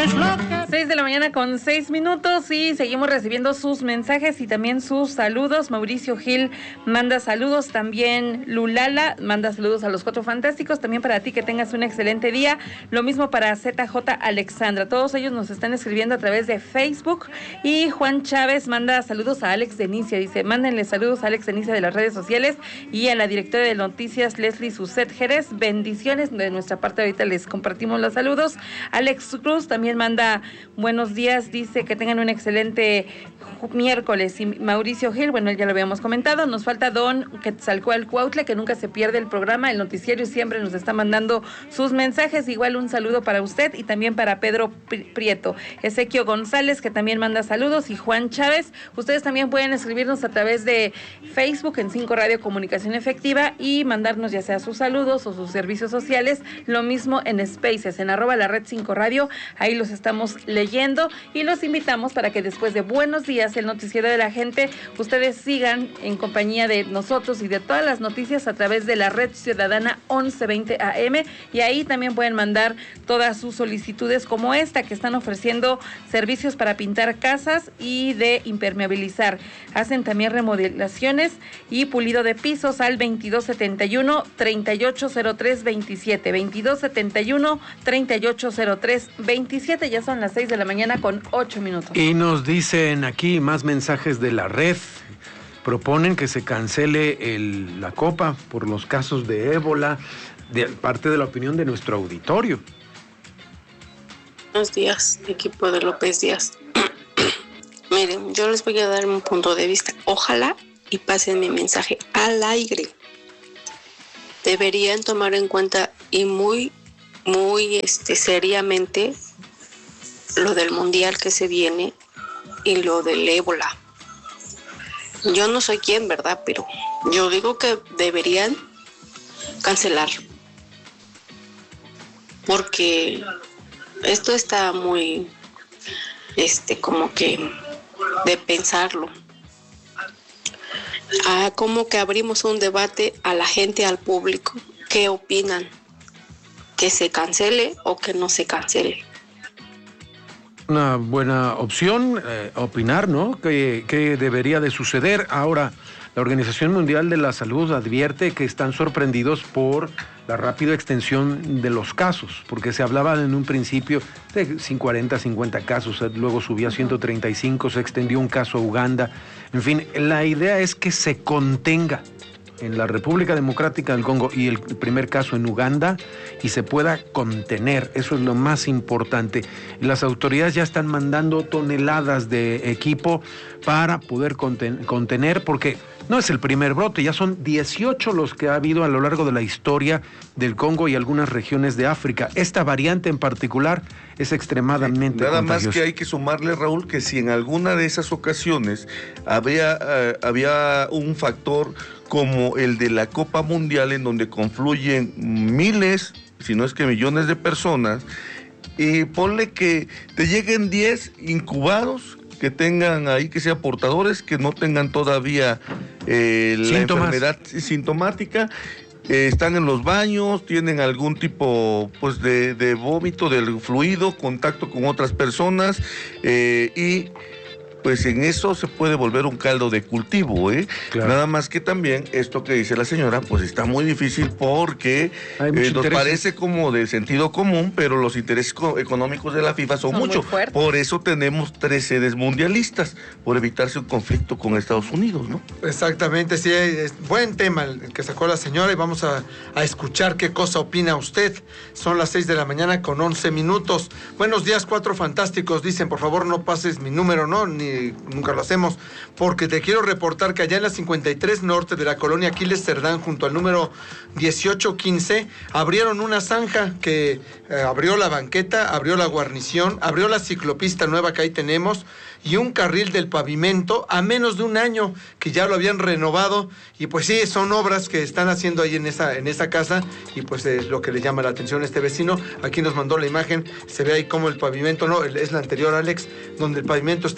6 de la mañana con 6 minutos y seguimos recibiendo sus mensajes y también sus saludos. Mauricio Gil manda saludos, también Lulala manda saludos a los Cuatro Fantásticos, también para ti, que tengas un excelente día. Lo mismo para ZJ Alexandra, todos ellos nos están escribiendo a través de Facebook. Y Juan Chávez manda saludos a Alex Denicia, dice: mándenle saludos a Alex Denicia de las redes sociales y a la directora de noticias Leslie Suset Jerez. Bendiciones de nuestra parte, ahorita les compartimos los saludos. Alex Cruz también manda buenos días, dice que tengan un excelente miércoles. Y Mauricio Gil, bueno, ya lo habíamos comentado. Nos falta Don Quetzalcóatl, que nunca se pierde el programa, el noticiero, y siempre nos está mandando sus mensajes. Igual un saludo para usted y también para Pedro Prieto. Ezequiel González, que también manda saludos, y Juan Chávez. Ustedes también pueden escribirnos a través de Facebook en 5 Radio Comunicación Efectiva y mandarnos ya sea sus saludos o sus servicios sociales. Lo mismo en Spaces, en @la red 5 Radio. Ahí los estamos leyendo y los invitamos para que después de Buenos Días, el noticiero de la gente, ustedes sigan en compañía de nosotros y de todas las noticias a través de la red ciudadana 1120 AM, y ahí también pueden mandar todas sus solicitudes, como esta, que están ofreciendo servicios para pintar casas y de impermeabilizar. Hacen también remodelaciones y pulido de pisos al 2271-380327, 2271-380327. Ya son las 6 de la mañana con 8 minutos. Y nos dicen aquí más mensajes de la red. Proponen que se cancele la Copa por los casos de ébola, de parte de la opinión de nuestro auditorio. Buenos días, equipo de López Díaz. Miren, yo les voy a dar un punto de vista. Ojalá y pasen mi mensaje al aire. Deberían tomar en cuenta y muy seriamente lo del mundial que se viene y lo del ébola. Yo no soy quien, ¿verdad? Pero yo digo que deberían cancelar, porque esto está muy como que de pensarlo. Como que abrimos un debate a la gente, al público. ¿Qué opinan? ¿Que se cancele o que no se cancele? Una buena opción, opinar, ¿no? ¿Qué debería de suceder? Ahora, la Organización Mundial de la Salud advierte que están sorprendidos por la rápida extensión de los casos, porque se hablaba en un principio de 40, 50 casos, luego subía a 135, se extendió un caso a Uganda. En fin, la idea es que se contenga en la República Democrática del Congo y el primer caso en Uganda, y se pueda contener. Eso es lo más importante. Las autoridades ya están mandando toneladas de equipo para poder contener, porque no es el primer brote, ya son 18 los que ha habido a lo largo de la historia del Congo y algunas regiones de África. Esta variante en particular es extremadamente nada contagiosa. Más que hay que sumarle, Raúl, que si en alguna de esas ocasiones había un factor como el de la Copa Mundial, en donde confluyen miles, si no es que millones de personas, y ponle que te lleguen 10 incubados, que tengan ahí, que sean portadores, que no tengan todavía la enfermedad sintomática, están en los baños, tienen algún tipo pues de vómito del fluido, contacto con otras personas, y pues en eso se puede volver un caldo de cultivo, Claro. Nada más que también esto que dice la señora, pues está muy difícil, porque nos parece como de sentido común, pero los intereses económicos de la FIFA son mucho. Por eso tenemos 3 sedes mundialistas, por evitarse un conflicto con Estados Unidos, ¿no? Exactamente, sí, es buen tema el que sacó la señora, y vamos a escuchar qué cosa opina usted. Son las 6 de la mañana con 11 minutos. Buenos días, Cuatro Fantásticos. Dicen, por favor, no pases mi número, ¿no? Nunca lo hacemos, porque te quiero reportar que allá en la 53 Norte de la colonia Aquiles Cerdán, junto al número 1815, abrieron una zanja que abrió la banqueta, abrió la guarnición, abrió la ciclopista nueva que ahí tenemos, y un carril del pavimento a menos de un año, que ya lo habían renovado. Y pues sí, son obras que están haciendo ahí en esa casa, y pues es lo que le llama la atención a este vecino. Aquí nos mandó la imagen, se ve ahí como el pavimento, no, es la anterior, Alex, donde el pavimento está nuevo,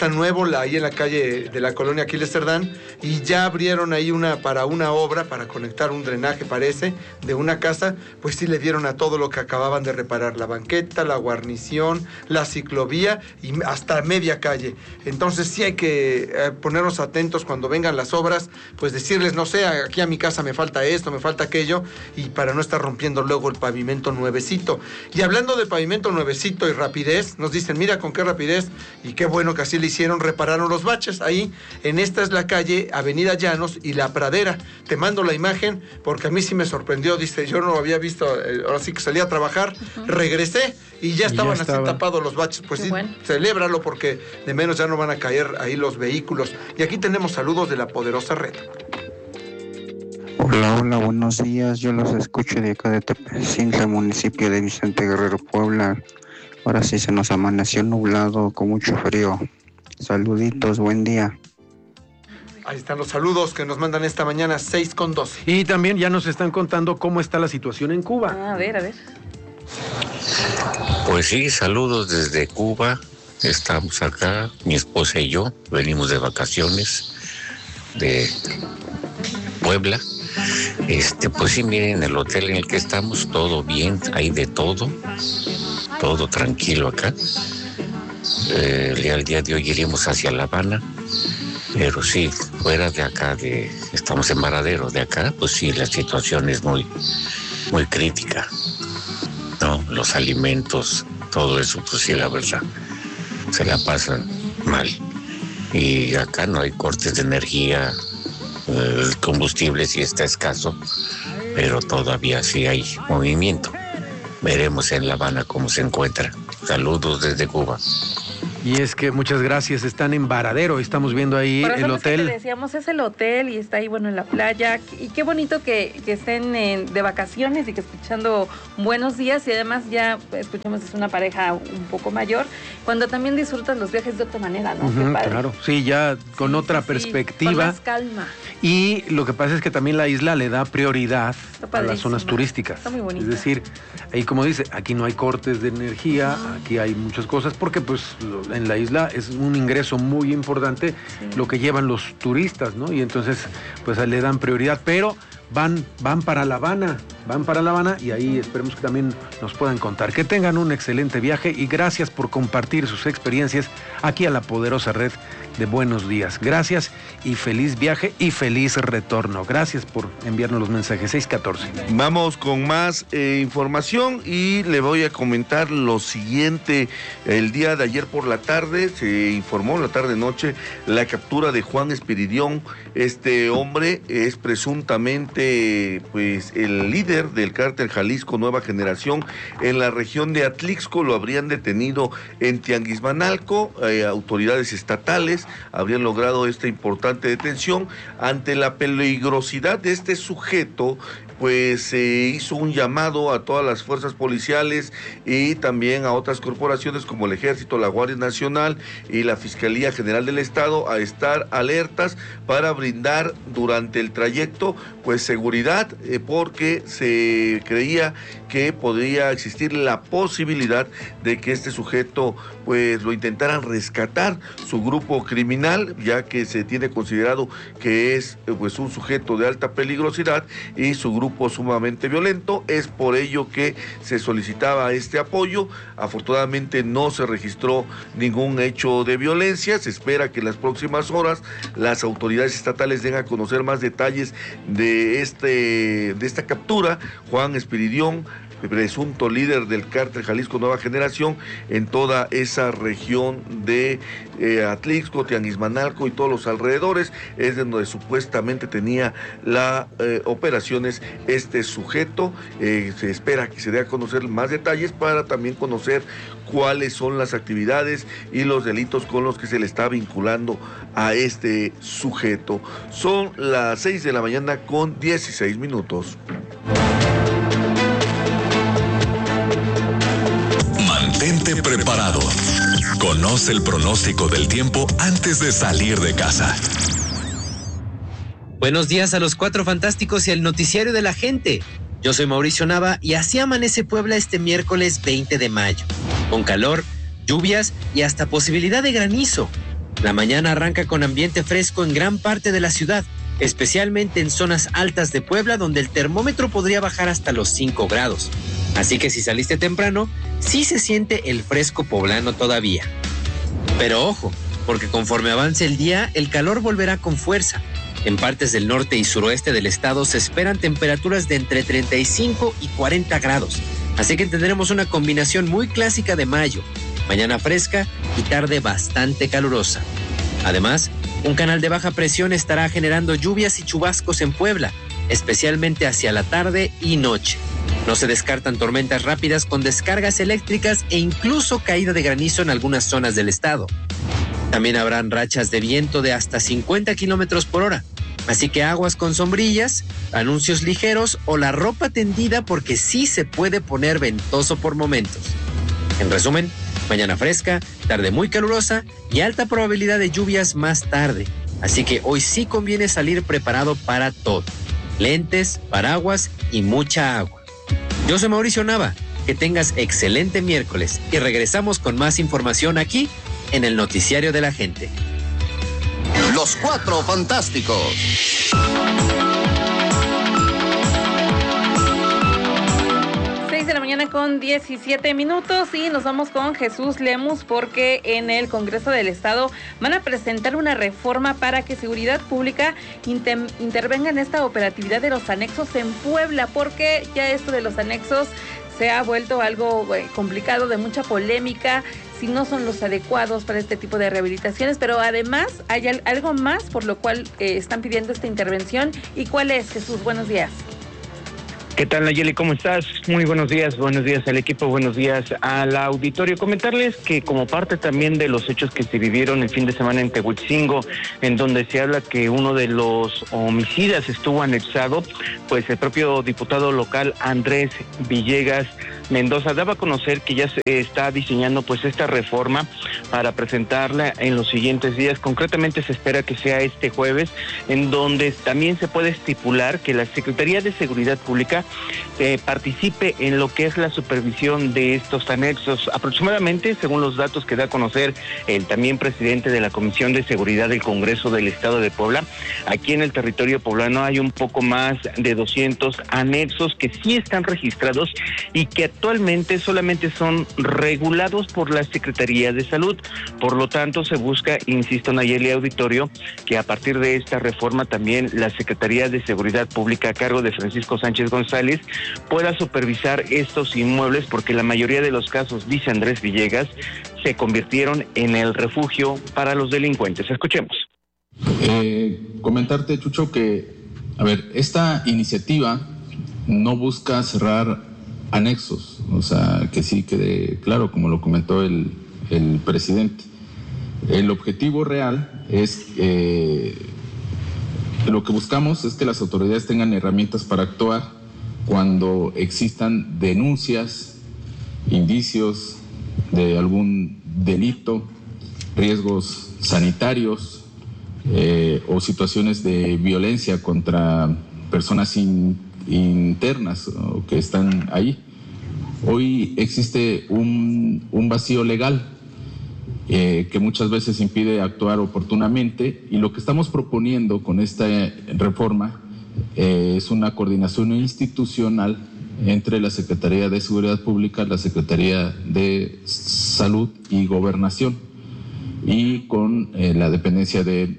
Ébola, ahí en la calle de la colonia Aquiles Cerdán, y ya abrieron ahí una obra para conectar un drenaje, parece, de una casa. Pues sí le dieron a todo lo que acababan de reparar, la banqueta, la guarnición, la ciclovía y hasta media calle. Entonces sí hay que ponernos atentos cuando vengan las obras, pues decirles, no sé, aquí a mi casa me falta esto, me falta aquello, y para no estar rompiendo luego el pavimento nuevecito. Y hablando de pavimento nuevecito y rapidez, nos dicen, mira con qué rapidez, y qué bueno que así le hicieron, repararon los baches ahí. En esta es la calle Avenida Llanos y La Pradera. Te mando la imagen porque a mí sí me sorprendió, dice, yo no había visto, ahora sí que salí a trabajar, regresé y ya estaban así tapados los baches. Pues qué sí, bueno. Celébralo porque de menos ya no van a caer ahí los vehículos. Y aquí tenemos saludos de la poderosa red. Hola, buenos días. Yo los escucho de acá de Tepecintla, municipio de Vicente Guerrero, Puebla. Ahora sí se nos amaneció nublado con mucho frío. Saluditos, buen día. Ahí están los saludos que nos mandan esta mañana, 6:12. Y también ya nos están contando cómo está la situación en Cuba. A ver. Pues sí, saludos desde Cuba. Estamos acá, mi esposa y yo, venimos de vacaciones de Puebla. Pues sí, miren, el hotel en el que estamos, todo bien, hay de todo tranquilo acá. El día de hoy iremos hacia La Habana, pero sí, fuera de acá, estamos en Varadero, de acá, pues sí, la situación es muy, muy crítica, ¿no? Los alimentos, todo eso, pues sí, la verdad, se la pasan mal. Y acá no hay cortes de energía, el combustible sí está escaso, pero todavía sí hay movimiento. Veremos en La Habana cómo se encuentra. Saludos desde Cuba. Y es que muchas gracias, están en Varadero, estamos viendo ahí el hotel. Que te decíamos, es el hotel y está ahí, bueno, en la playa. Y qué bonito que estén de vacaciones y que escuchando buenos días. Y además ya escuchamos, es una pareja un poco mayor, cuando también disfrutas los viajes de otra manera, ¿no? Claro, sí, ya con otra perspectiva. Con más calma. Y lo que pasa es que también la isla le da prioridad a las zonas turísticas. Está muy bonito. Es decir, ahí como dice, aquí no hay cortes de energía, aquí hay muchas cosas, porque pues en la isla es un ingreso muy importante lo que llevan los turistas, ¿no? Y entonces pues le dan prioridad, pero van para La Habana, y ahí esperemos que también nos puedan contar. Que tengan un excelente viaje y gracias por compartir sus experiencias aquí a la poderosa red de Buenos Días. Gracias y feliz viaje y feliz retorno. Gracias por enviarnos los mensajes. 6:14. Vamos con más información y le voy a comentar lo siguiente. El día de ayer por la tarde se informó, la tarde-noche, la captura de Juan Espiridión. Este hombre es presuntamente pues el líder del cártel Jalisco Nueva Generación en la región de Atlixco. Lo habrían detenido en Tianguismanalco. Autoridades estatales habrían logrado esta importante detención. Ante la peligrosidad de este sujeto, pues se hizo un llamado a todas las fuerzas policiales y también a otras corporaciones como el Ejército, la Guardia Nacional y la Fiscalía General del Estado a estar alertas para brindar durante el trayecto pues seguridad, porque se creía que podría existir la posibilidad de que este sujeto pues lo intentaran rescatar su grupo criminal, ya que se tiene considerado que es pues un sujeto de alta peligrosidad y su grupo sumamente violento. Es por ello que se solicitaba este apoyo. Afortunadamente no se registró ningún hecho de violencia. Se espera que en las próximas horas las autoridades estatales den a conocer más detalles de esta captura. Juan Espiridión, presunto líder del cártel Jalisco Nueva Generación en toda esa región de Atlixco, Tianguismanalco y todos los alrededores, es de donde supuestamente tenía las operaciones este sujeto. Se espera que se dé a conocer más detalles para también conocer cuáles son las actividades y los delitos con los que se le está vinculando a este sujeto. Son las 6 de la mañana con 16 minutos. Mantente preparado. Conoce el pronóstico del tiempo antes de salir de casa. Buenos días a los Cuatro Fantásticos y al noticiario de la gente. Yo soy Mauricio Nava y así amanece Puebla este miércoles 20 de mayo. Con calor, lluvias y hasta posibilidad de granizo. La mañana arranca con ambiente fresco en gran parte de la ciudad, especialmente en zonas altas de Puebla, donde el termómetro podría bajar hasta los 5 grados. Así que si saliste temprano, sí se siente el fresco poblano todavía. Pero ojo, porque conforme avance el día, el calor volverá con fuerza. En partes del norte y suroeste del estado se esperan temperaturas de entre 35 y 40 grados. Así que tendremos una combinación muy clásica de mayo. Mañana fresca y tarde bastante calurosa. Además, un canal de baja presión estará generando lluvias y chubascos en Puebla, especialmente hacia la tarde y noche. No se descartan tormentas rápidas con descargas eléctricas e incluso caída de granizo en algunas zonas del estado. También habrán rachas de viento de hasta 50 kilómetros por hora. Así que aguas con sombrillas, anuncios ligeros o la ropa tendida porque sí se puede poner ventoso por momentos. En resumen, mañana fresca, tarde muy calurosa y alta probabilidad de lluvias más tarde. Así que hoy sí conviene salir preparado para todo. Lentes, paraguas y mucha agua. Yo soy Mauricio Nava. Que tengas excelente miércoles y regresamos con más información aquí en el Noticiario de la Gente. Los Cuatro Fantásticos. 6 de la mañana con 17 minutos y nos vamos con Jesús Lemus porque en el Congreso del Estado van a presentar una reforma para que Seguridad Pública intervenga en esta operatividad de los anexos en Puebla, porque ya esto de los anexos se ha vuelto algo complicado, de mucha polémica, si no son los adecuados para este tipo de rehabilitaciones, pero además hay algo más por lo cual están pidiendo esta intervención. ¿Y cuál es, Jesús? Buenos días. ¿Qué tal, Nayeli? ¿Cómo estás? Muy buenos días al equipo, buenos días al auditorio. Comentarles que como parte también de los hechos que se vivieron el fin de semana en Tehuitzingo, en donde se habla que uno de los homicidas estuvo anexado, pues el propio diputado local Andrés Villegas Mendoza daba a conocer que ya se está diseñando pues esta reforma para presentarla en los siguientes días. Concretamente se espera que sea este jueves, en donde también se puede estipular que la Secretaría de Seguridad Pública participe en lo que es la supervisión de estos anexos. Aproximadamente, según los datos que da a conocer el también presidente de la Comisión de Seguridad del Congreso del Estado de Puebla, aquí en el territorio poblano hay un poco más de 200 anexos que sí están registrados y que actualmente solamente son regulados por la Secretaría de Salud. Por lo tanto, se busca, insisto, Nayeli Auditorio, que a partir de esta reforma también la Secretaría de Seguridad Pública a cargo de Francisco Sánchez González pueda supervisar estos inmuebles, porque la mayoría de los casos, dice Andrés Villegas, se convirtieron en el refugio para los delincuentes. Escuchemos. Comentarte, Chucho, que, esta iniciativa no busca cerrar anexos, o sea, que sí quede claro, como lo comentó el presidente. El objetivo real es, lo que buscamos es que las autoridades tengan herramientas para actuar cuando existan denuncias, indicios de algún delito, riesgos sanitarios o situaciones de violencia contra personas internas o que están ahí. Hoy existe un vacío legal que muchas veces impide actuar oportunamente, y lo que estamos proponiendo con esta reforma es una coordinación institucional entre la Secretaría de Seguridad Pública, la Secretaría de Salud y Gobernación, y con la dependencia de...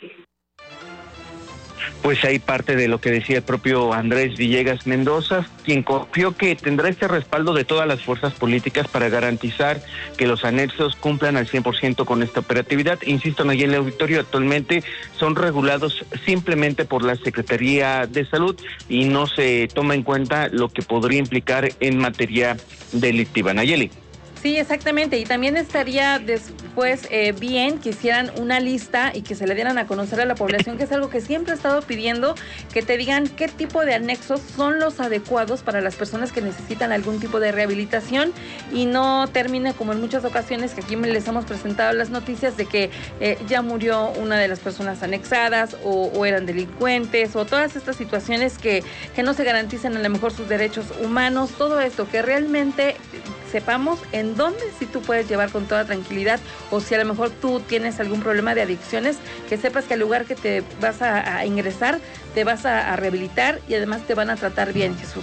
Pues hay parte de lo que decía el propio Andrés Villegas Mendoza, quien confió que tendrá este respaldo de todas las fuerzas políticas para garantizar que los anexos cumplan al 100% con esta operatividad. Insisto, en el auditorio actualmente son regulados simplemente por la Secretaría de Salud y no se toma en cuenta lo que podría implicar en materia delictiva. Nayeli. Sí, exactamente, y también estaría después bien que hicieran una lista y que se le dieran a conocer a la población, que es algo que siempre he estado pidiendo, que te digan qué tipo de anexos son los adecuados para las personas que necesitan algún tipo de rehabilitación, y no termine como en muchas ocasiones que aquí les hemos presentado las noticias de que ya murió una de las personas anexadas o eran delincuentes, o todas estas situaciones que no se garantizan a lo mejor sus derechos humanos, todo esto que realmente sepamos en dónde sí tú puedes llevar con toda tranquilidad, o si a lo mejor tú tienes algún problema de adicciones, que sepas que al lugar que te vas a ingresar, te vas a rehabilitar y además te van a tratar bien, Jesús.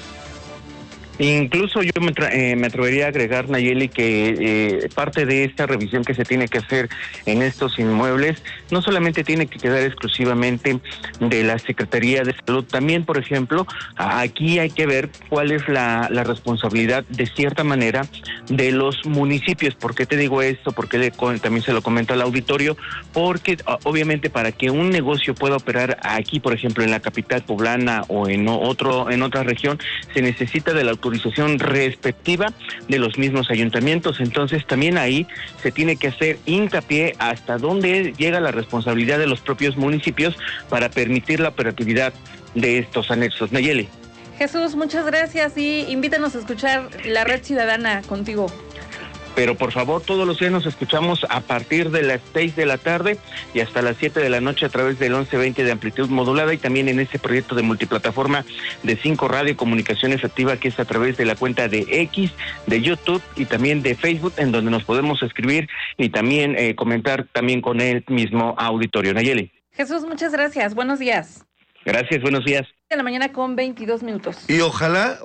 Incluso yo me atrevería a agregar, Nayeli, que parte de esta revisión que se tiene que hacer en estos inmuebles no solamente tiene que quedar exclusivamente de la Secretaría de Salud, también, por ejemplo, aquí hay que ver cuál es la responsabilidad, de cierta manera, de los municipios. ¿Por qué te digo esto? Porque también se lo comento al auditorio, porque obviamente para que un negocio pueda operar aquí, por ejemplo, en la capital poblana o en otra región, se necesita de la autorización respectiva de los mismos ayuntamientos. Entonces también ahí se tiene que hacer hincapié hasta dónde llega la responsabilidad de los propios municipios para permitir la operatividad de estos anexos. Nayeli. Jesús, muchas gracias y invítanos a escuchar La Red Ciudadana contigo. Pero por favor, todos los días nos escuchamos a partir de las 6 de la tarde y hasta las 7 de la noche a través del 1120 de amplitud modulada, y también en ese proyecto de multiplataforma de 5 Radio Comunicaciones Activa, que es a través de la cuenta de X, de YouTube y también de Facebook, en donde nos podemos escribir y también comentar también con el mismo auditorio. Nayeli. Jesús, muchas gracias. Buenos días. Gracias, buenos días. De la mañana con 22 minutos. Y ojalá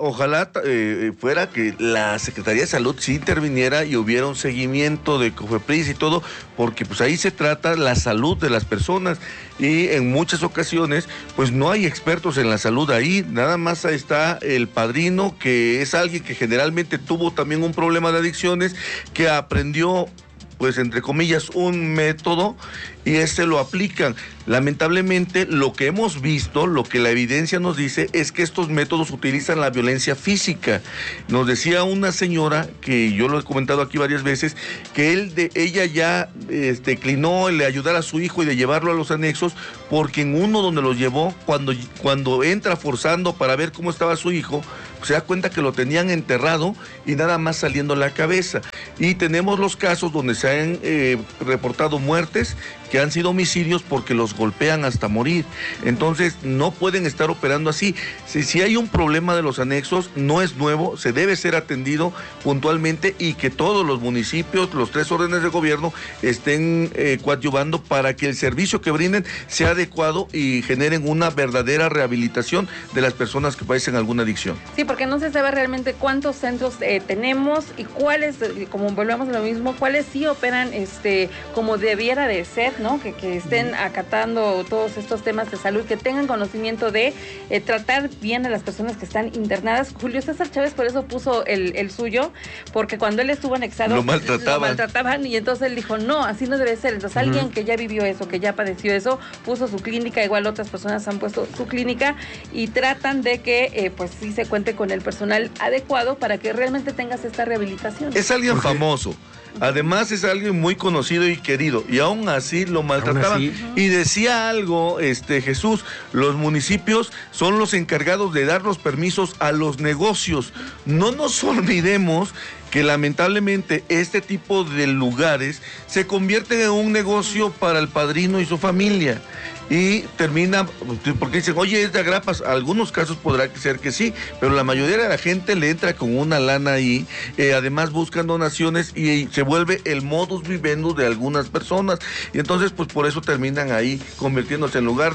fuera que la Secretaría de Salud sí interviniera y hubiera un seguimiento de COFEPRIS y todo, porque pues ahí se trata la salud de las personas y en muchas ocasiones pues no hay expertos en la salud ahí, nada más está el padrino, que es alguien que generalmente tuvo también un problema de adicciones, que aprendió, pues entre comillas, un método y lo aplican. Lamentablemente, lo que hemos visto, lo que la evidencia nos dice, es que estos métodos utilizan la violencia física. Nos decía una señora, que yo lo he comentado aquí varias veces, que ella ya declinó el de ayudar a su hijo y de llevarlo a los anexos, porque en uno donde los llevó, cuando entra forzando para ver cómo estaba su hijo, se da cuenta que lo tenían enterrado y nada más saliendo la cabeza. Y tenemos los casos donde se han reportado muertes, que han sido homicidios porque los golpean hasta morir. Entonces no pueden estar operando así. Si hay un problema de los anexos, no es nuevo, se debe ser atendido puntualmente y que todos los municipios, los 3 órdenes de gobierno estén coadyuvando para que el servicio que brinden sea adecuado y generen una verdadera rehabilitación de las personas que padecen alguna adicción. Sí, porque no se sabe realmente cuántos centros tenemos y cuáles, como volvemos a lo mismo, cuáles sí operan como debiera de ser, ¿no? Que estén acatando todos estos temas de salud, que tengan conocimiento de tratar bien a las personas que están internadas. Julio César Chávez por eso puso el suyo, porque cuando él estuvo anexado lo maltrataban y entonces él dijo, no, así no debe ser. Entonces alguien que ya vivió eso, que ya padeció eso, puso su clínica, igual otras personas han puesto su clínica y tratan de que pues sí se cuente con el personal adecuado para que realmente tengas esta rehabilitación. Es alguien famoso. Además es alguien muy conocido y querido, y aún así lo maltrataban. Y decía algo, Jesús, los municipios son los encargados de dar los permisos a los negocios. No nos olvidemos que lamentablemente este tipo de lugares se convierten en un negocio para el padrino y su familia. Y termina, porque dicen, oye, es de agrapas. Algunos casos podrá ser que sí, pero la mayoría de la gente le entra con una lana ahí, además buscan donaciones y se vuelve el modus vivendi de algunas personas. Y entonces, pues por eso terminan ahí convirtiéndose en lugar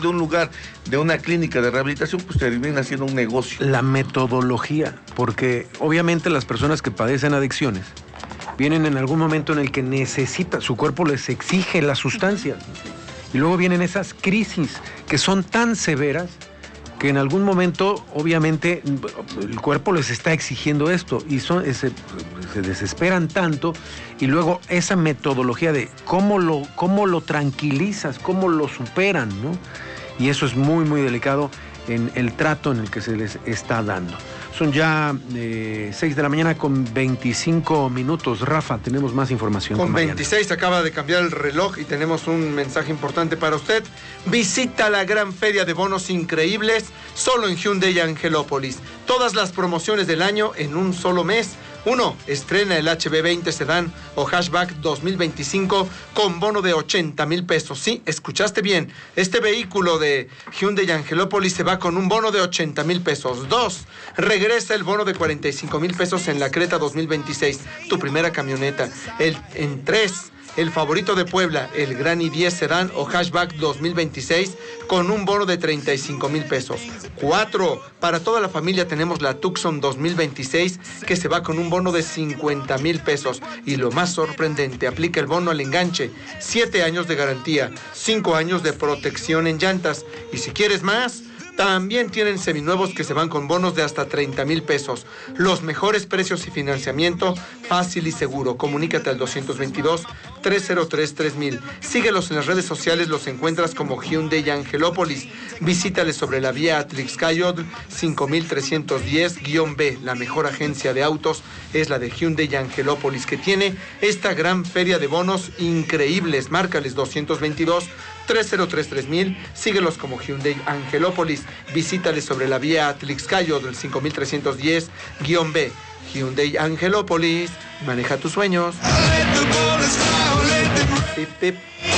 de una clínica de rehabilitación, pues termina siendo un negocio. La metodología, porque obviamente las personas que padecen adicciones vienen en algún momento en el que su cuerpo les exige las sustancias. Y luego vienen esas crisis que son tan severas que en algún momento, obviamente, el cuerpo les está exigiendo esto y se desesperan tanto, y luego esa metodología de cómo lo tranquilizas, cómo lo superan, ¿no? Y eso es muy, muy delicado en el trato en el que se les está dando. Son ya 6 de la mañana con 25 minutos. Rafa, tenemos más información. Con 26 acaba de cambiar el reloj y tenemos un mensaje importante para usted. Visita la gran feria de bonos increíbles solo en Hyundai Angelópolis. Todas las promociones del año en un solo mes. 1. Estrena el HB20 Sedán o Hatchback 2025 con bono de 80,000 pesos. Sí, escuchaste bien. Este vehículo de Hyundai Angelópolis se va con un bono de 80,000 pesos. 2. Regresa el bono de 45,000 pesos en la Creta 2026, tu primera camioneta. En 3. El favorito de Puebla, el Gran i10 Sedán o Hatchback 2026 con un bono de 35,000 pesos. 4. Para toda la familia tenemos la Tucson 2026 que se va con un bono de 50,000 pesos. Y lo más sorprendente, aplica el bono al enganche. 7 años de garantía, 5 años de protección en llantas. Y si quieres más, también tienen seminuevos que se van con bonos de hasta 30,000 pesos. Los mejores precios y financiamiento fácil y seguro. Comunícate al 222-303-3000. Síguelos en las redes sociales, los encuentras como Hyundai Angelópolis. Visítales sobre la vía Atlixcayotl 5310-B. La mejor agencia de autos es la de Hyundai Angelópolis, que tiene esta gran feria de bonos increíbles. Márcales 222-303-3000. Síguelos como Hyundai Angelópolis. Visítales sobre la vía Atlixcayotl 5310-B. Hyundai Angelópolis. Maneja tus sueños. Pip, pip.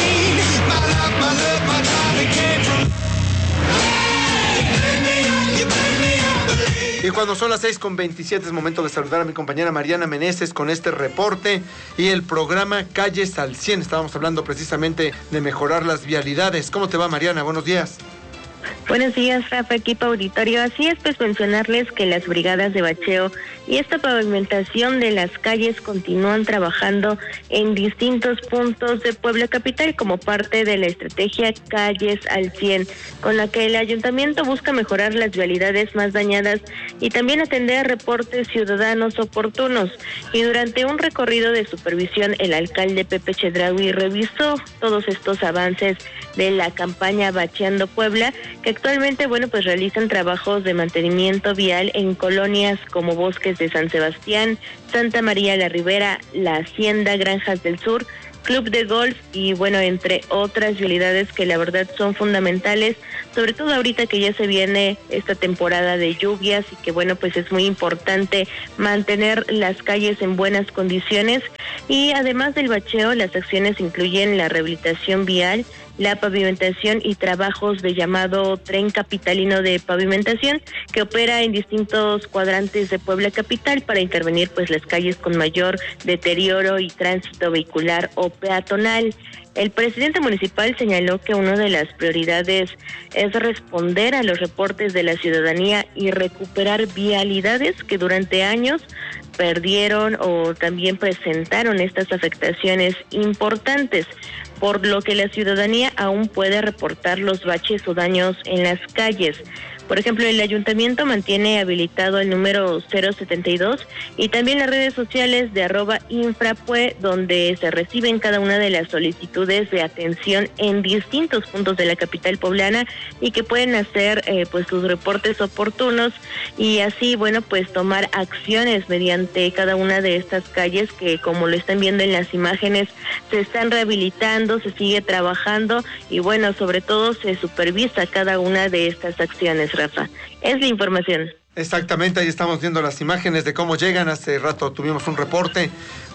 Y cuando son las 6:27 es momento de saludar a mi compañera Mariana Meneses con este reporte y el programa Calles al 100. Estábamos hablando precisamente de mejorar las vialidades. ¿Cómo te va, Mariana? Buenos días. Buenos días, Rafa, equipo auditorio. Así es, pues mencionarles que las brigadas de bacheo y esta pavimentación de las calles continúan trabajando en distintos puntos de Puebla Capital como parte de la estrategia Calles al 100, con la que el ayuntamiento busca mejorar las vialidades más dañadas y también atender reportes ciudadanos oportunos. Y durante un recorrido de supervisión, el alcalde Pepe Chedraui revisó todos estos avances de la campaña Bacheando Puebla, que actualmente, pues realizan trabajos de mantenimiento vial en colonias como Bosques de San Sebastián, Santa María la Ribera, La Hacienda, Granjas del Sur, Club de Golf y, entre otras vialidades que la verdad son fundamentales, sobre todo ahorita que ya se viene esta temporada de lluvias y que, pues es muy importante mantener las calles en buenas condiciones. Y además del bacheo, las acciones incluyen la rehabilitación vial, la pavimentación y trabajos de llamado Tren Capitalino de Pavimentación, que opera en distintos cuadrantes de Puebla Capital para intervenir las calles con mayor deterioro y tránsito vehicular o peatonal. El presidente municipal señaló que una de las prioridades es responder a los reportes de la ciudadanía y recuperar vialidades que durante años perdieron o también presentaron estas afectaciones importantes, por lo que la ciudadanía aún puede reportar los baches o daños en las calles. Por ejemplo, el ayuntamiento mantiene habilitado el número 072 y también las redes sociales de @infrapue, donde se reciben cada una de las solicitudes de atención en distintos puntos de la capital poblana y que pueden hacer sus reportes oportunos y así, tomar acciones mediante cada una de estas calles que, como lo están viendo en las imágenes, se están rehabilitando, se sigue trabajando y, sobre todo se supervisa cada una de estas acciones. Rafa, es la información. Exactamente, ahí estamos viendo las imágenes de cómo llegan. Hace rato tuvimos un reporte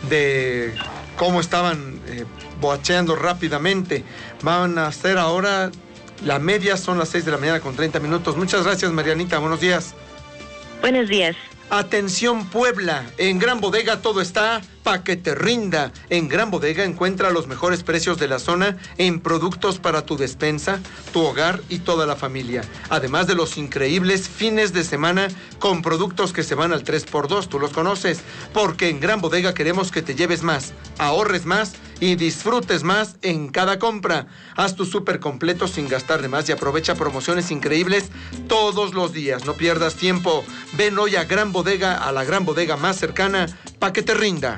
de cómo estaban boacheando rápidamente. Van a hacer ahora la media, son las 6:30 a.m. Muchas gracias, Marianita, buenos días. Buenos días. Atención Puebla, en Gran Bodega todo está pa' que te rinda. En Gran Bodega encuentra los mejores precios de la zona en productos para tu despensa, tu hogar y toda la familia. Además de los increíbles fines de semana con productos que se van al 3x2, tú los conoces, porque en Gran Bodega queremos que te lleves más, ahorres más y disfrutes más en cada compra. Haz tu súper completo sin gastar de más y aprovecha promociones increíbles todos los días. No pierdas tiempo. Ven hoy a Gran Bodega, a la Gran Bodega más cercana, pa' que te rinda.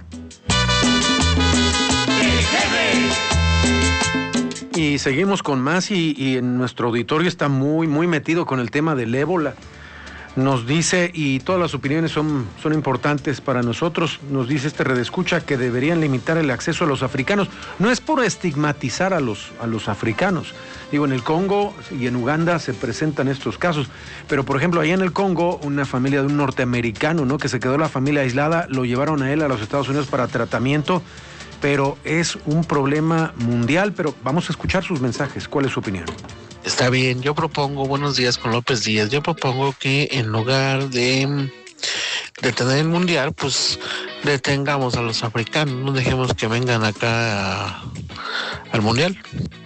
Y seguimos con más y en nuestro auditorio está muy metido con el tema del ébola. Nos dice, y todas las opiniones son importantes para nosotros, nos dice este redescucha que deberían limitar el acceso a los africanos. No es por estigmatizar a los africanos. Digo, en el Congo y en Uganda se presentan estos casos, pero por ejemplo, allá en el Congo, una familia de un norteamericano, ¿no?, que se quedó la familia aislada, lo llevaron a él a los Estados Unidos para tratamiento, pero es un problema mundial. Pero vamos a escuchar sus mensajes. ¿Cuál es su opinión? Está bien, yo propongo, buenos días con López Díaz, yo propongo que en lugar de tener el mundial, pues detengamos a los africanos, no dejemos que vengan acá al mundial.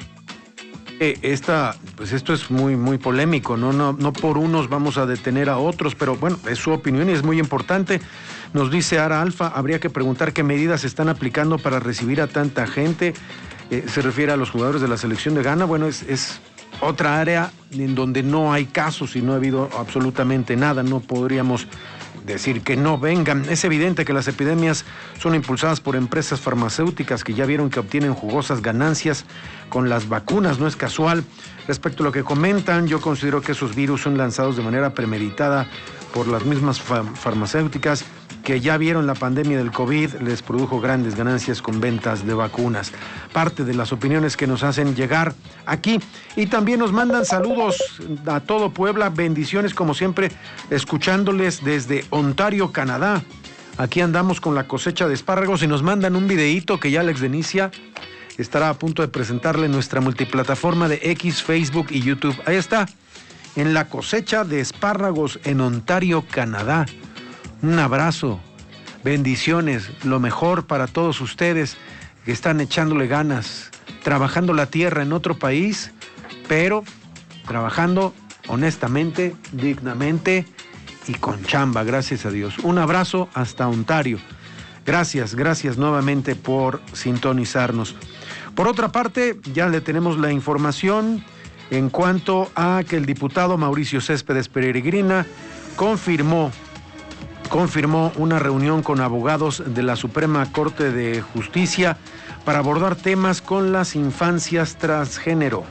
Esto es muy polémico, no por unos vamos a detener a otros, pero bueno, es su opinión y es muy importante. Nos dice Ara Alfa, habría que preguntar qué medidas se están aplicando para recibir a tanta gente. Se refiere a los jugadores de la selección de Ghana. Bueno, es otra área en donde no hay casos y no ha habido absolutamente nada. No podríamos decir que no vengan. Es evidente que las epidemias son impulsadas por empresas farmacéuticas que ya vieron que obtienen jugosas ganancias con las vacunas. No es casual. Respecto a lo que comentan, yo considero que esos virus son lanzados de manera premeditada por las mismas farmacéuticas que ya vieron la pandemia del COVID, les produjo grandes ganancias con ventas de vacunas. Parte de las opiniones que nos hacen llegar aquí. Y también nos mandan saludos a todo Puebla, bendiciones como siempre, escuchándoles desde Ontario, Canadá. Aquí andamos con la cosecha de espárragos y nos mandan un videíto que ya Alex Denicia estará a punto de presentarle en nuestra multiplataforma de X, Facebook y YouTube. Ahí está, en la cosecha de espárragos en Ontario, Canadá. Un abrazo, bendiciones, lo mejor para todos ustedes que están echándole ganas, trabajando la tierra en otro país, pero trabajando honestamente, dignamente y con chamba, gracias a Dios. Un abrazo hasta Ontario. Gracias nuevamente por sintonizarnos. Por otra parte, ya le tenemos la información en cuanto a que el diputado Mauricio Céspedes Peregrina confirmó una reunión con abogados de la Suprema Corte de Justicia para abordar temas con las infancias transgénero.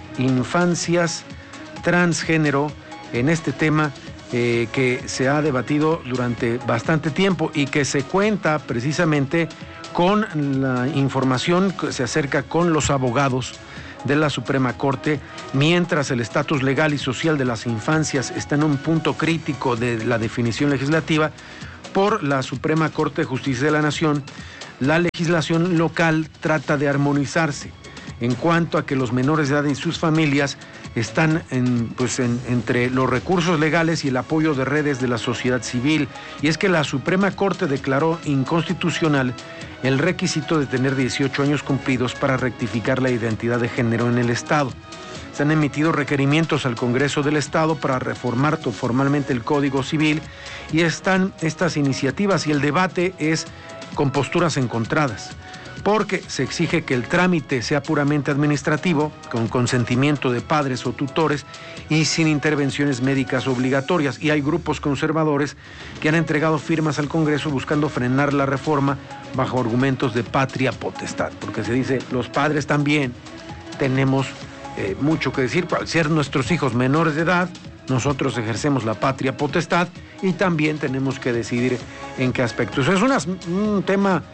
En este tema que se ha debatido durante bastante tiempo y que se cuenta precisamente con la información que se acerca con los abogados de la Suprema Corte, mientras el estatus legal y social de las infancias está en un punto crítico de la definición legislativa por la Suprema Corte de Justicia de la Nación. La legislación local trata de armonizarse en cuanto a que los menores de edad y sus familias están entre los recursos legales y el apoyo de redes de la sociedad civil. Y es que la Suprema Corte declaró inconstitucional el requisito de tener 18 años cumplidos para rectificar la identidad de género en el Estado. Se han emitido requerimientos al Congreso del Estado para reformar formalmente el Código Civil y están estas iniciativas y el debate es con posturas encontradas, porque se exige que el trámite sea puramente administrativo, con consentimiento de padres o tutores y sin intervenciones médicas obligatorias. Y hay grupos conservadores que han entregado firmas al Congreso buscando frenar la reforma bajo argumentos de patria potestad, porque se dice, los padres también tenemos mucho que decir. Al ser nuestros hijos menores de edad, nosotros ejercemos la patria potestad y también tenemos que decidir en qué aspectos. Eso es un tema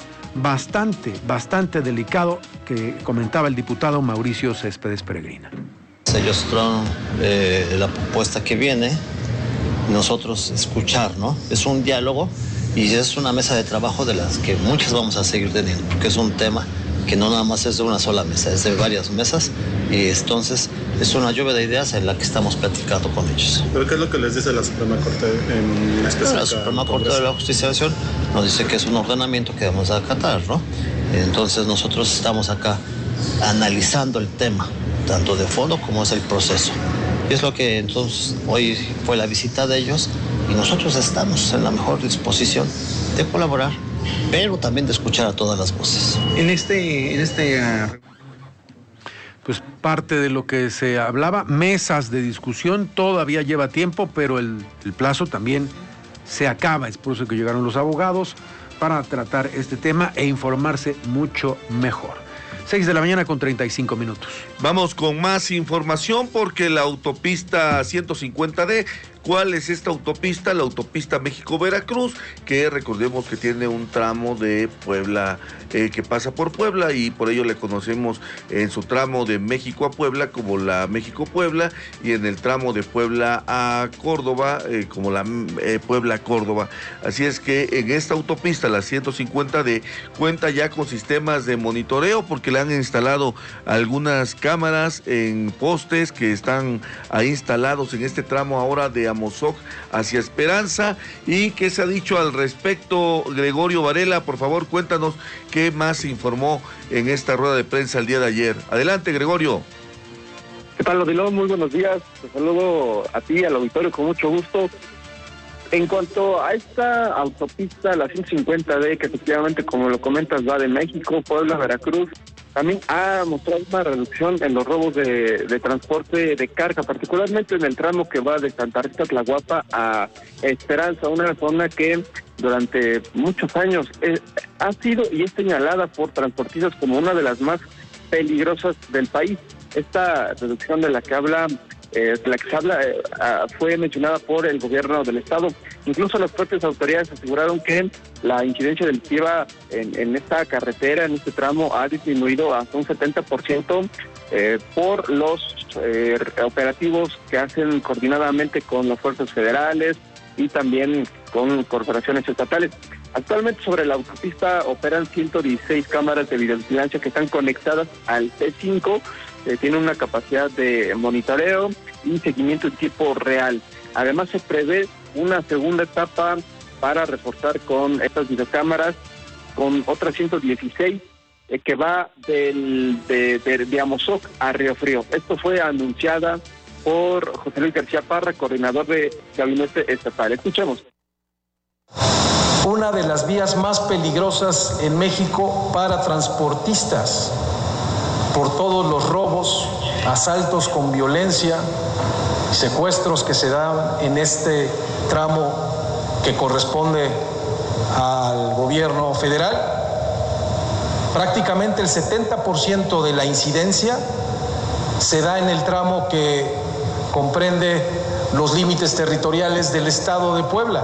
bastante delicado que comentaba el diputado Mauricio Céspedes Peregrina. Ellos traen la propuesta que viene, nosotros escuchar, ¿no? Es un diálogo y es una mesa de trabajo de las que muchas vamos a seguir teniendo, porque es un tema que no nada más es de una sola mesa, es de varias mesas y entonces es una lluvia de ideas en la que estamos platicando con ellos. ¿Pero qué es lo que les dice la Suprema Corte en especial? La Suprema Corte de la Justicia nos dice que es un ordenamiento que debemos acatar, ¿no? Entonces nosotros estamos acá analizando el tema, tanto de fondo como es el proceso. Y es lo que entonces hoy fue la visita de ellos y nosotros estamos en la mejor disposición de colaborar, pero también de escuchar a todas las voces. Pues parte de lo que se hablaba, mesas de discusión, todavía lleva tiempo, pero el plazo también se acaba. Es por eso que llegaron los abogados para tratar este tema e informarse mucho mejor. 6:35 a.m. Vamos con más información porque la autopista 150D ¿Cuál es esta autopista? La autopista México-Veracruz, que recordemos que tiene un tramo de Puebla, que pasa por Puebla, y por ello le conocemos en su tramo de México a Puebla como la México-Puebla, y en el tramo de Puebla a Córdoba como la Puebla-Córdoba. Así es que en esta autopista, la 150D, cuenta ya con sistemas de monitoreo, porque le han instalado algunas cámaras en postes que están ahí instalados en este tramo ahora de Amozoc hacia Esperanza. ¿Y qué se ha dicho al respecto, Gregorio Varela? Por favor, cuéntanos qué más se informó en esta rueda de prensa el día de ayer. Adelante, Gregorio. ¿Qué tal, Odilon? Muy buenos días. Te saludo a ti, al auditorio, con mucho gusto. En cuanto a esta autopista, la 150D, que efectivamente, como lo comentas, va de México, Puebla, Veracruz, también ha mostrado una reducción en los robos de transporte de carga, particularmente en el tramo que va de Santa Rita Tlahuapa a Esperanza, una zona que durante muchos años ha sido y es señalada por transportistas como una de las más peligrosas del país. Esta reducción de la que se habla fue mencionada por el gobierno del estado. Incluso las propias autoridades aseguraron que la incidencia delictiva en esta carretera, en este tramo, ha disminuido hasta un 70% por los operativos que hacen coordinadamente con las fuerzas federales y también con corporaciones estatales. Actualmente sobre la autopista operan 116 cámaras de videovigilancia que están conectadas al C5, tiene una capacidad de monitoreo y seguimiento en tiempo real. Además se prevé una segunda etapa para reforzar con estas videocámaras, con otras 116 que va de Amozoc a Río Frío. Esto fue anunciada por José Luis García Parra, coordinador de Gabinete Estatal. Escuchemos. Una de las vías más peligrosas en México para transportistas, por todos los robos, asaltos con violencia, secuestros que se dan en este tramo que corresponde al gobierno federal. Prácticamente el 70% de la incidencia se da en el tramo que comprende los límites territoriales del estado de Puebla.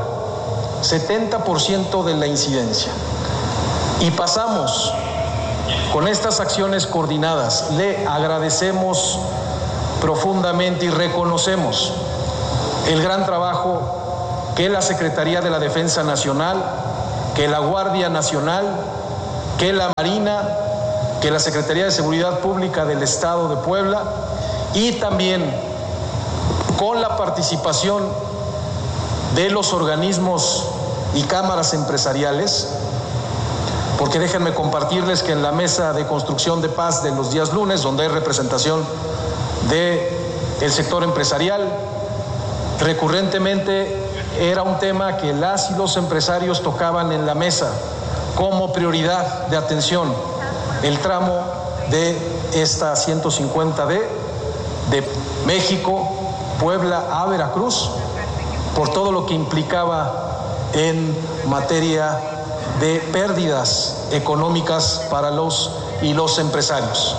70% de la incidencia. Y pasamos con estas acciones coordinadas. Le agradecemos profundamente y reconocemos el gran trabajo que la Secretaría de la Defensa Nacional, que la Guardia Nacional, que la Marina, que la Secretaría de Seguridad Pública del Estado de Puebla, y también con la participación de los organismos y cámaras empresariales, porque déjenme compartirles que en la mesa de construcción de paz de los días lunes, donde hay representación del sector empresarial, recurrentemente era un tema que las y los empresarios tocaban en la mesa como prioridad de atención, el tramo de esta 150D de México, Puebla a Veracruz, por todo lo que implicaba en materia de pérdidas económicas para los empresarios.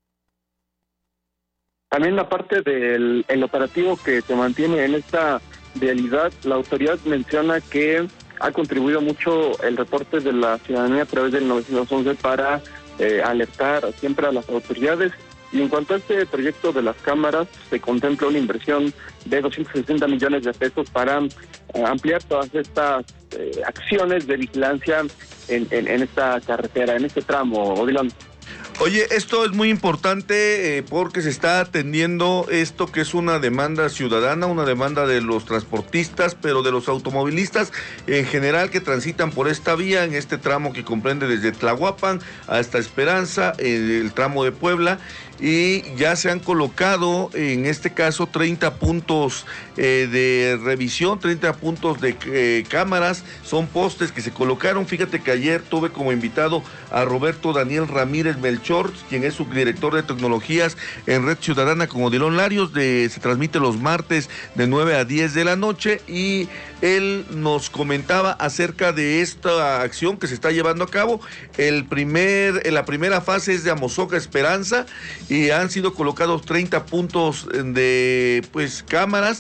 También la parte del operativo que se mantiene en esta vialidad, la autoridad menciona que ha contribuido mucho el reporte de la ciudadanía a través del 911 para alertar siempre a las autoridades. Y en cuanto a este proyecto de las cámaras, se contempla una inversión de 260 millones de pesos para ampliar todas estas acciones de vigilancia en esta carretera, en este tramo, Odilon. Oye, esto es muy importante porque se está atendiendo esto que es una demanda ciudadana, una demanda de los transportistas, pero de los automovilistas en general que transitan por esta vía, en este tramo que comprende desde Tlahuapan hasta Esperanza, el tramo de Puebla, y ya se han colocado en este caso 30 puntos de revisión, 30 puntos de cámaras, son postes que se colocaron. Fíjate que ayer tuve como invitado a Roberto Daniel Ramírez Melchor, quien es subdirector de tecnologías en Red Ciudadana con Odilon Larios, se transmite los martes de 9 a 10 de la noche, y él nos comentaba acerca de esta acción que se está llevando a cabo. La primera fase es de Amozoc a Esperanza y han sido colocados 30 puntos de cámaras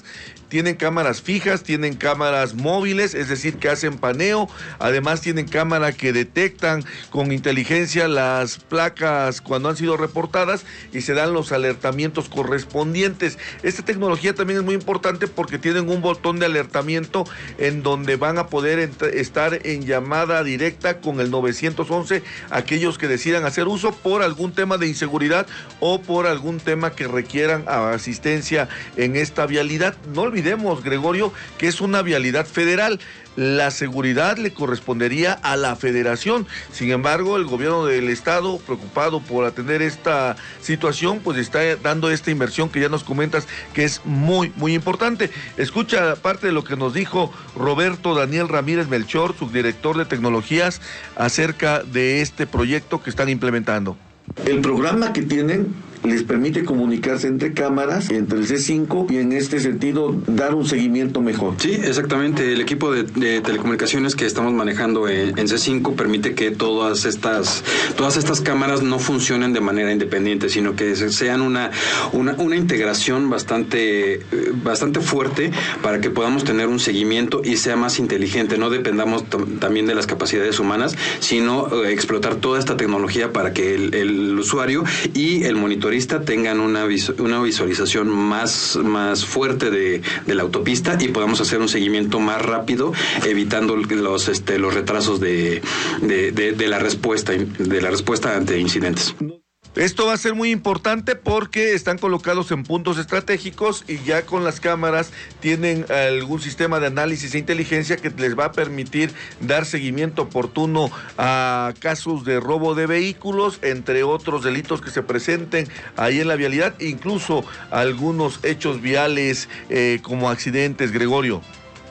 tienen cámaras fijas, tienen cámaras móviles, es decir, que hacen paneo, además tienen cámara que detectan con inteligencia las placas cuando han sido reportadas y se dan los alertamientos correspondientes. Esta tecnología también es muy importante porque tienen un botón de alertamiento en donde van a poder estar en llamada directa con el 911 aquellos que decidan hacer uso por algún tema de inseguridad o por algún tema que requieran asistencia en esta vialidad. No olvidemos, Gregorio, que es una vialidad federal. La seguridad le correspondería a la federación. Sin embargo, el gobierno del estado, preocupado por atender esta situación, pues está dando esta inversión que ya nos comentas que es muy, muy importante. Escucha parte de lo que nos dijo Roberto Daniel Ramírez Melchor, subdirector de tecnologías, acerca de este proyecto que están implementando. El programa que tienen les permite comunicarse entre cámaras, entre el C5, y en este sentido dar un seguimiento mejor. Sí, exactamente. El equipo de telecomunicaciones que estamos manejando en C5 permite que todas estas cámaras no funcionen de manera independiente, sino que sean una integración bastante fuerte para que podamos tener un seguimiento y sea más inteligente. No dependamos también de las capacidades humanas, sino explotar toda esta tecnología para que el usuario y el monitorista tengan una visualización más fuerte de la autopista y podamos hacer un seguimiento más rápido, evitando los retrasos de la respuesta ante incidentes. Esto va a ser muy importante porque están colocados en puntos estratégicos y ya con las cámaras tienen algún sistema de análisis e inteligencia que les va a permitir dar seguimiento oportuno a casos de robo de vehículos, entre otros delitos que se presenten ahí en la vialidad, incluso algunos hechos viales como accidentes, Gregorio.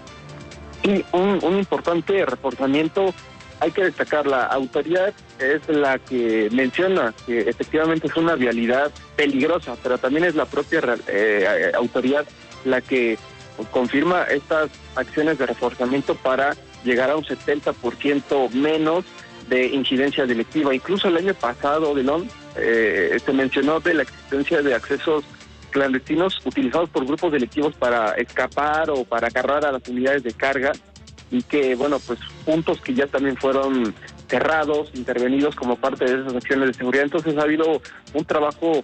Sí, un importante reforzamiento. Hay que destacar, la autoridad es la que menciona que efectivamente es una vialidad peligrosa, pero también es la propia autoridad la que confirma estas acciones de reforzamiento para llegar a un 70% menos de incidencia delictiva. Incluso el año pasado, Delón, se mencionó de la existencia de accesos clandestinos utilizados por grupos delictivos para escapar o para agarrar a las unidades de carga, y que, bueno, pues puntos que ya también fueron cerrados, intervenidos como parte de esas acciones de seguridad. Entonces ha habido un trabajo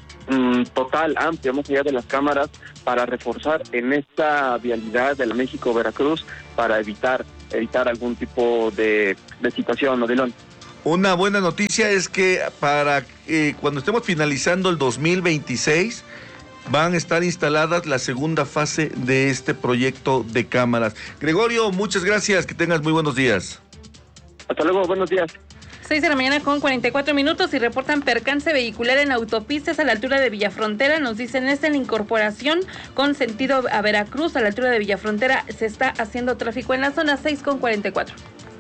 total, amplio, más allá de las cámaras, para reforzar en esta vialidad de la México-Veracruz para evitar algún tipo de situación, Odilon. Una buena noticia es que para cuando estemos finalizando el 2026, van a estar instaladas la segunda fase de este proyecto de cámaras. Gregorio, muchas gracias, que tengas muy buenos días. Hasta luego, buenos días. 6 de la mañana con 44 minutos y reportan percance vehicular en autopistas a la altura de Villafrontera. Nos dicen, es en la incorporación con sentido a Veracruz, a la altura de Villafrontera, se está haciendo tráfico en la zona. 6 con 44.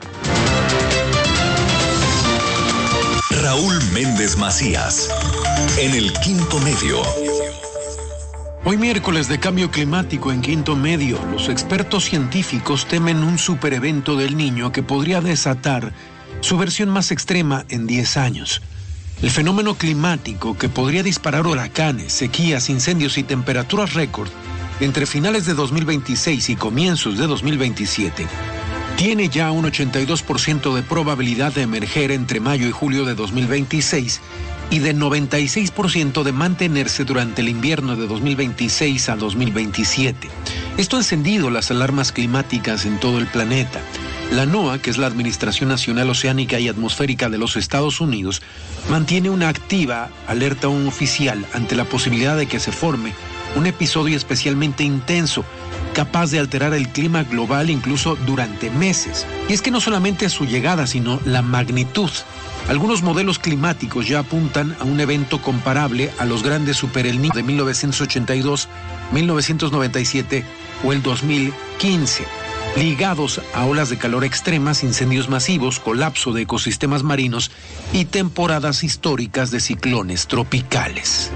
Raúl Méndez Macías, en el Quinto Medio. Hoy miércoles de cambio climático en Quinto Medio, los expertos científicos temen un superevento del Niño que podría desatar su versión más extrema en 10 años. El fenómeno climático que podría disparar huracanes, sequías, incendios y temperaturas récord entre finales de 2026 y comienzos de 2027 tiene ya un 82% de probabilidad de emerger entre mayo y julio de 2026 y de 96% de mantenerse durante el invierno de 2026 a 2027. Esto ha encendido las alarmas climáticas en todo el planeta. La NOAA, que es la Administración Nacional Oceánica y Atmosférica de los Estados Unidos, mantiene una activa alerta oficial ante la posibilidad de que se forme un episodio especialmente intenso, capaz de alterar el clima global incluso durante meses. Y es que no solamente su llegada, sino la magnitud. Algunos modelos climáticos ya apuntan a un evento comparable a los grandes Super El Niño de 1982, 1997 o el 2015, ligados a olas de calor extremas, incendios masivos, colapso de ecosistemas marinos y temporadas históricas de ciclones tropicales.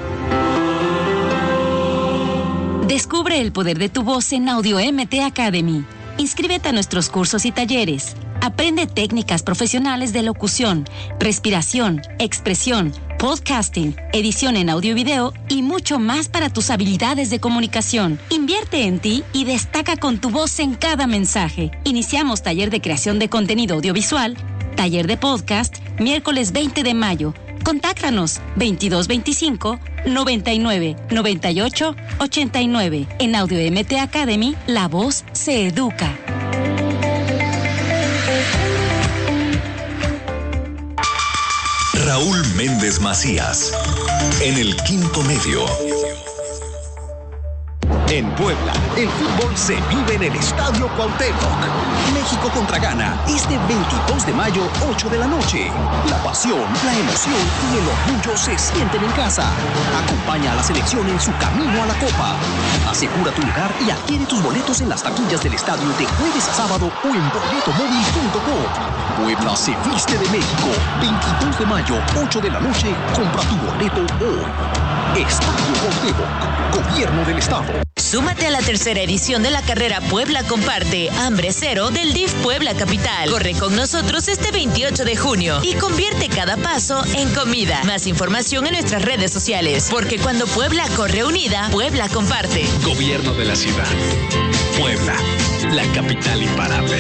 Descubre el poder de tu voz en Audio MT Academy. Inscríbete a nuestros cursos y talleres. Aprende técnicas profesionales de locución, respiración, expresión, podcasting, edición en audio y video y mucho más para tus habilidades de comunicación. Invierte en ti y destaca con tu voz en cada mensaje. Iniciamos taller de creación de contenido audiovisual, taller de podcast, miércoles 20 de mayo. Contáctanos 2225 99 98 89. En Audio MT Academy, la voz se educa. Raúl Méndez Macías, en el quinto medio. En Puebla, el fútbol se vive en el Estadio Cuauhtémoc. México contra Ghana, este 22 de mayo, 8 de la noche. La pasión, la emoción y el orgullo se sienten en casa. Acompaña a la selección en su camino a la Copa. Asegura tu lugar y adquiere tus boletos en las taquillas del estadio de jueves a sábado o en boletomóvil.com. Puebla se viste de México. 22 de mayo, 8 de la noche. Compra tu boleto hoy. Estadio Cuauhtémoc, Gobierno del Estado. Súmate a la tercera edición de la carrera Puebla Comparte, Hambre Cero del DIF Puebla Capital. Corre con nosotros este 28 de junio y convierte cada paso en comida. Más información en nuestras redes sociales, porque cuando Puebla corre unida, Puebla comparte. Gobierno de la ciudad. Puebla, la capital imparable.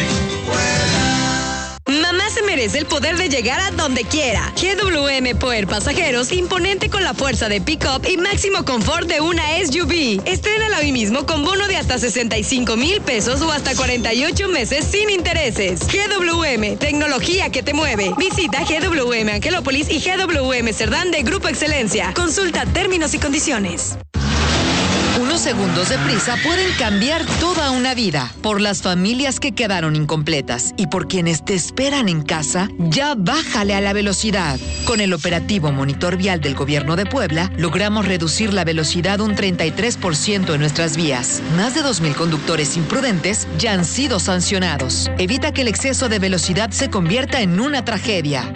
Mamá se merece el poder de llegar a donde quiera. GWM Power Pasajeros, imponente con la fuerza de pick-up y máximo confort de una SUV. Estrénala hoy mismo con bono de hasta 65,000 pesos o hasta 48 meses sin intereses. GWM, tecnología que te mueve. Visita GWM Angelópolis y GWM Cerdán de Grupo Excelencia. Consulta términos y condiciones. Unos segundos de prisa pueden cambiar toda una vida. Por las familias que quedaron incompletas y por quienes te esperan en casa, ya bájale a la velocidad. Con el operativo Monitor Vial del Gobierno de Puebla, logramos reducir la velocidad un 33% en nuestras vías. Más de 2,000 conductores imprudentes ya han sido sancionados. Evita que el exceso de velocidad se convierta en una tragedia.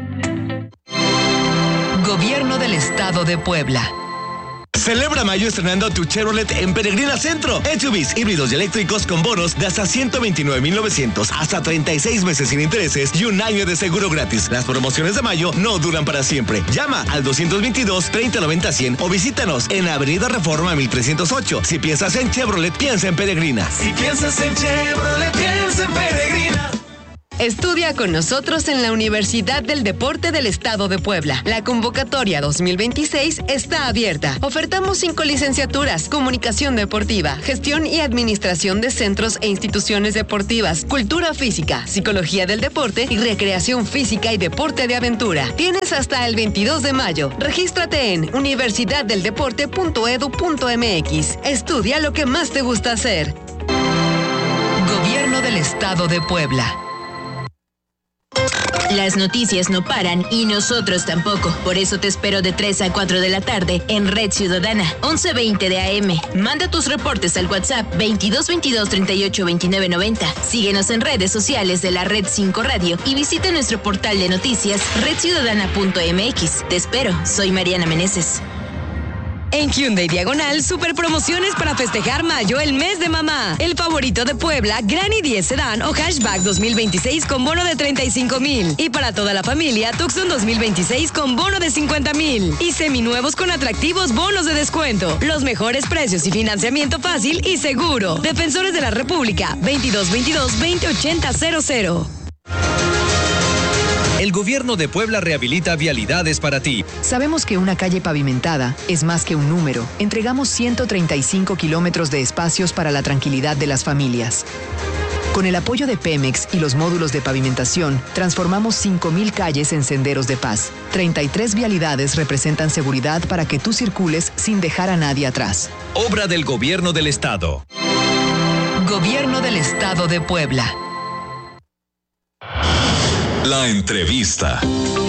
Gobierno del Estado de Puebla. Celebra mayo estrenando tu Chevrolet en Peregrina Centro. SUVs híbridos y eléctricos con bonos de hasta 129,900, hasta 36 meses sin intereses y un año de seguro gratis. Las promociones de mayo no duran para siempre. Llama al 222-3090-100 o visítanos en Avenida Reforma 1308. Si piensas en Chevrolet, piensa en Peregrina. Si piensas en Chevrolet, piensa en Peregrina. Estudia con nosotros en la Universidad del Deporte del Estado de Puebla. La convocatoria 2026 está abierta. Ofertamos 5 licenciaturas: Comunicación Deportiva, Gestión y Administración de Centros e Instituciones Deportivas, Cultura Física, Psicología del Deporte y Recreación Física y Deporte de Aventura. Tienes hasta el 22 de mayo. Regístrate en universidaddeldeporte.edu.mx. Estudia lo que más te gusta hacer. Gobierno del Estado de Puebla. Las noticias no paran y nosotros tampoco. Por eso te espero de 3 a 4 de la tarde en Red Ciudadana, 11:20 de AM. Manda tus reportes al WhatsApp 2222 38 29 90. Síguenos en redes sociales de la Red 5 Radio y visita nuestro portal de noticias redciudadana.mx. Te espero, soy Mariana Meneses. En Hyundai Diagonal, super promociones para festejar mayo, el mes de mamá. El favorito de Puebla, Granny 10 Sedán o Hatchback 2026 con bono de 35,000. Y para toda la familia, Tucson 2026 con bono de 50,000. Y seminuevos con atractivos bonos de descuento. Los mejores precios y financiamiento fácil y seguro. Defensores de la República, 2222-208000. El Gobierno de Puebla rehabilita vialidades para ti. Sabemos que una calle pavimentada es más que un número. Entregamos 135 kilómetros de espacios para la tranquilidad de las familias. Con el apoyo de Pemex y los módulos de pavimentación, transformamos 5,000 calles en senderos de paz. 33 vialidades representan seguridad para que tú circules sin dejar a nadie atrás. Obra del Gobierno del Estado. Gobierno del Estado de Puebla. La entrevista.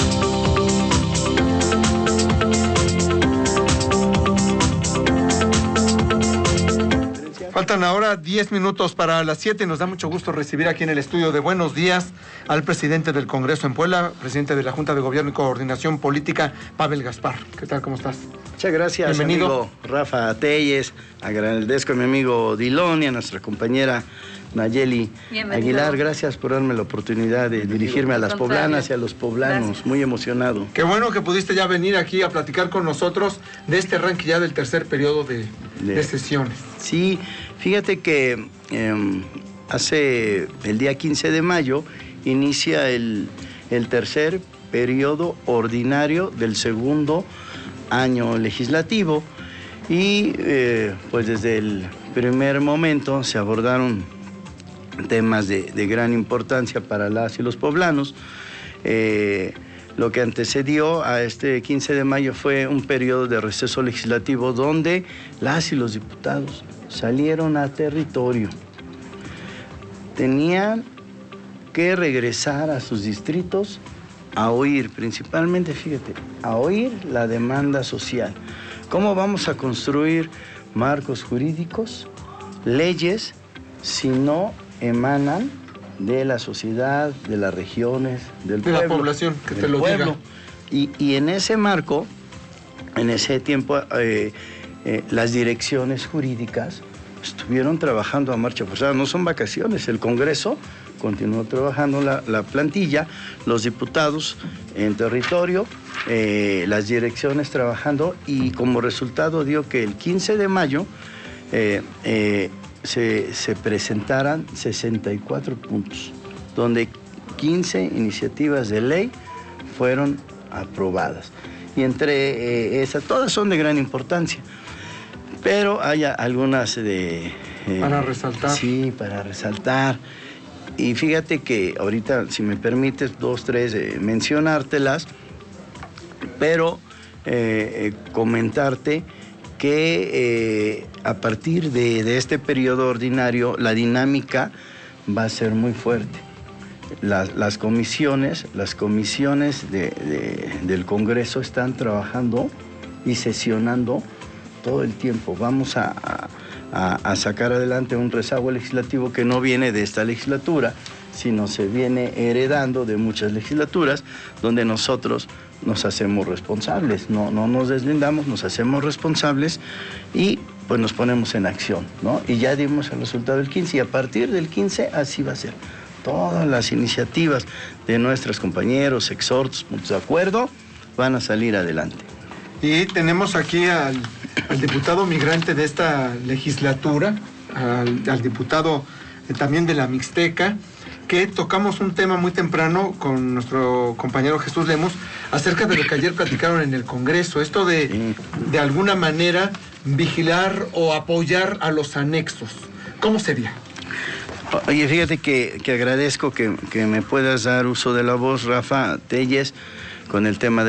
Faltan ahora 10 minutos para las 7. Nos da mucho gusto recibir aquí en el estudio de Buenos Días al presidente del Congreso en Puebla, presidente de la Junta de Gobierno y Coordinación Política, Pavel Gaspar. ¿Qué tal? ¿Cómo estás? Muchas gracias, bienvenido. Amigo Rafa Telles. Agradezco a mi amigo Dilón y a nuestra compañera Nayeli Aguilar. Gracias por darme la oportunidad de dirigirme a las poblanas y a los poblanos. Gracias. Muy emocionado. Qué bueno que pudiste ya venir aquí a platicar con nosotros de este arranque ya del tercer periodo de sesiones. Sí, fíjate que hace el día 15 de mayo inicia el tercer periodo ordinario del segundo año legislativo y pues desde el primer momento se abordaron temas de gran importancia para las y los poblanos. Lo que antecedió a este 15 de mayo fue un periodo de receso legislativo donde las y los diputados salieron a territorio. Tenían que regresar a sus distritos a oír, principalmente, fíjate, a oír la demanda social. ¿Cómo vamos a construir marcos jurídicos, leyes, si no emanan de la sociedad, de las regiones, del pueblo? De la población, que te lo diga. Y en ese marco, en ese tiempo, las direcciones jurídicas estuvieron trabajando a marcha forzada. No son vacaciones, el Congreso continuó trabajando la plantilla, los diputados en territorio, las direcciones trabajando, y como resultado dio que el 15 de mayo se presentaran 64 puntos, donde 15 iniciativas de ley fueron aprobadas. Y entre esas, todas son de gran importancia, pero hay algunas para resaltar. Sí, para resaltar. Y fíjate que ahorita, si me permites, 2, 3 mencionártelas, pero comentarte que a partir de este periodo ordinario la dinámica va a ser muy fuerte. Las comisiones del Congreso están trabajando y sesionando todo el tiempo. Vamos a sacar adelante un rezago legislativo que no viene de esta legislatura, sino se viene heredando de muchas legislaturas, donde nosotros nos hacemos responsables, no nos deslindamos, nos hacemos responsables y pues nos ponemos en acción, ¿no? Y ya dimos el resultado del 15, y a partir del 15 así va a ser. Todas las iniciativas de nuestros compañeros, exhortos, puntos de acuerdo, van a salir adelante. Y tenemos aquí al diputado migrante de esta legislatura, al diputado también de la Mixteca, que tocamos un tema muy temprano con nuestro compañero Jesús Lemos acerca de lo que ayer platicaron en el Congreso, esto de alguna manera vigilar o apoyar a los anexos. ¿Cómo sería? Oye, fíjate que agradezco que me puedas dar uso de la voz, Rafa Telles, con el tema de